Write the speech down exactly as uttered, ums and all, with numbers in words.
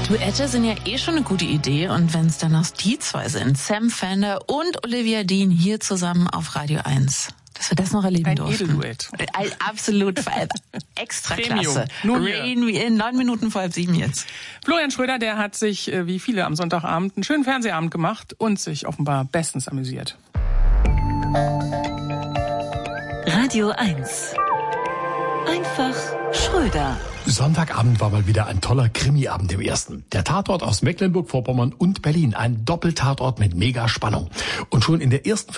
Duette sind ja eh schon eine gute Idee und wenn es dann noch die zwei sind, Sam Fender und Olivia Dean hier zusammen auf Radio eins, dass wir das noch erleben Ein durften. Edelduett. Ein absolut extra klasse. Nur hier. Rain, in neun Minuten vor halb sieben jetzt. Florian Schröder, der hat sich, wie viele am Sonntagabend, einen schönen Fernsehabend gemacht und sich offenbar bestens amüsiert. Radio eins. Einfach Schröder. Sonntagabend war mal wieder ein toller Krimiabend im ersten. Der Tatort aus Mecklenburg-Vorpommern und Berlin. Ein Doppeltatort mit mega Spannung. Und schon in der ersten